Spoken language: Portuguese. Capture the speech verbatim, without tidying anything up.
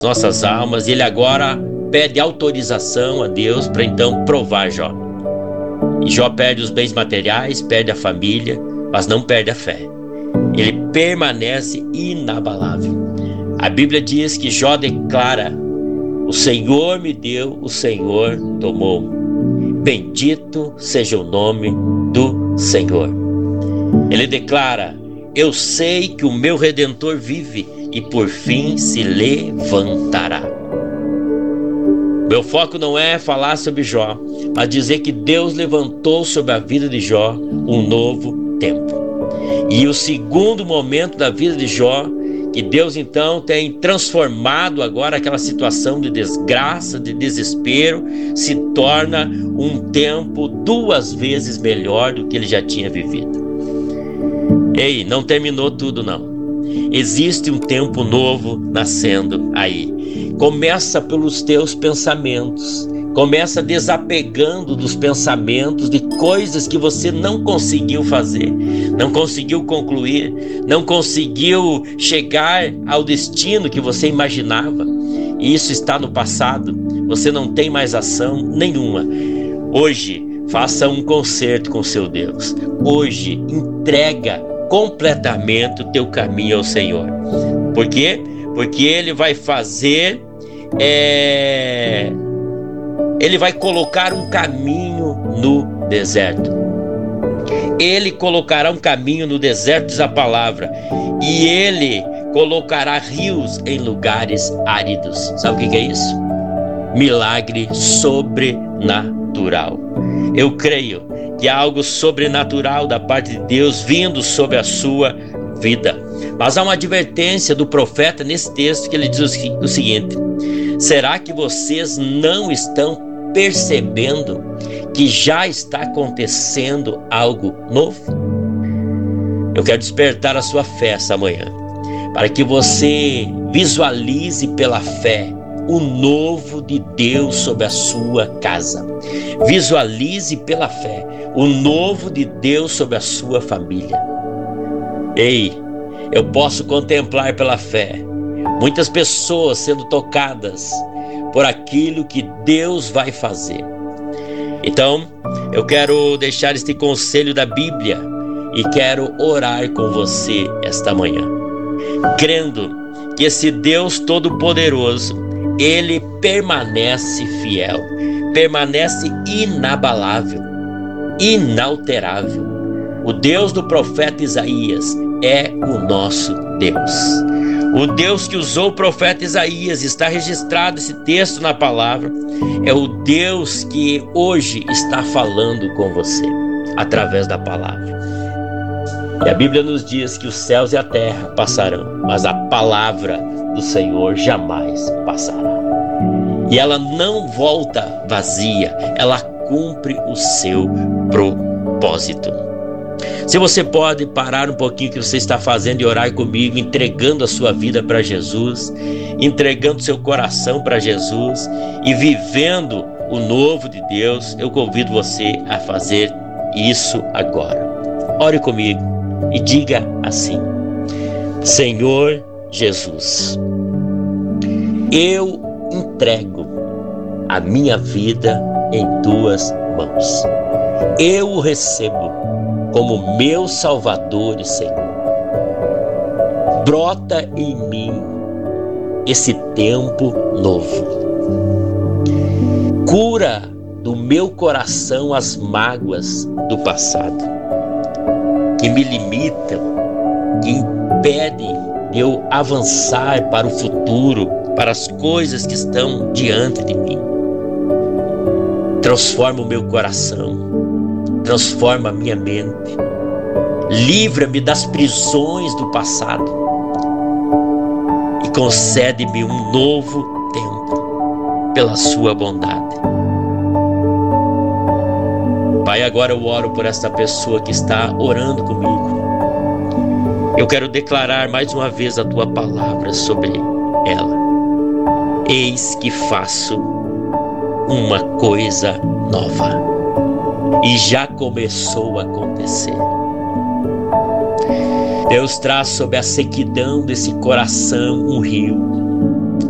nossas almas, e ele agora pede autorização a Deus para então provar Jó. E Jó perde os bens materiais, perde a família, mas não perde a fé. Ele permanece inabalável. A Bíblia diz que Jó declara: o Senhor me deu, o Senhor tomou. Bendito seja o nome do Senhor. Ele declara: eu sei que o meu Redentor vive e por fim se levantará. Meu foco não é falar sobre Jó, mas dizer que Deus levantou sobre a vida de Jó um novo tempo. E o segundo momento da vida de Jó, que Deus então tem transformado agora aquela situação de desgraça, de desespero, se torna um tempo duas vezes melhor do que ele já tinha vivido. Ei, não terminou tudo não. Existe um tempo novo nascendo aí. Começa pelos teus pensamentos. Começa desapegando dos pensamentos de coisas que você não conseguiu fazer, não conseguiu concluir, não conseguiu chegar ao destino que você imaginava. E isso está no passado. Você não tem mais ação nenhuma. Hoje, faça um concerto com seu Deus. Hoje, entrega completamente o teu caminho ao Senhor. Por quê? Porque Ele vai fazer... É... Ele vai colocar um caminho no deserto. Ele colocará um caminho no deserto, diz a palavra. E Ele colocará rios em lugares áridos. Sabe o que é isso? Milagre sobrenatural. Eu creio que há algo sobrenatural da parte de Deus vindo sobre a sua vida. Mas há uma advertência do profeta nesse texto que ele diz o seguinte: será que vocês não estão percebendo que já está acontecendo algo novo? Eu quero despertar a sua fé essa manhã, para que você visualize pela fé o novo de Deus sobre a sua casa. Visualize pela fé o novo de Deus sobre a sua família. Ei, eu posso contemplar pela fé muitas pessoas sendo tocadas por aquilo que Deus vai fazer. Então, eu quero deixar este conselho da Bíblia e quero orar com você esta manhã, crendo que esse Deus Todo-Poderoso, Ele permanece fiel, permanece inabalável, inalterável. O Deus do profeta Isaías é o nosso Deus. O Deus que usou o profeta Isaías, está registrado esse texto na palavra, é o Deus que hoje está falando com você, através da palavra. E a Bíblia nos diz que os céus e a terra passarão, mas a palavra do Senhor jamais passará. E ela não volta vazia, ela cumpre o seu propósito. Se você pode parar um pouquinho o que você está fazendo e orar comigo, entregando a sua vida para Jesus, entregando seu coração para Jesus e vivendo o novo de Deus, eu convido você a fazer isso agora. Ore comigo e diga assim: Senhor Jesus, eu entrego a minha vida em tuas mãos. Eu o recebo como meu Salvador e Senhor. Brota em mim esse tempo novo. Cura do meu coração as mágoas do passado, que me limitam, que impedem eu avançar para o futuro, para as coisas que estão diante de mim. Transforma o meu coração, transforma a minha mente, livra-me das prisões do passado e concede-me um novo tempo pela sua bondade. Pai, agora eu oro por esta pessoa que está orando comigo. Eu quero declarar mais uma vez a tua palavra sobre ela. Eis que faço uma coisa nova. E já começou a acontecer. Deus traz sobre a sequidão desse coração um rio.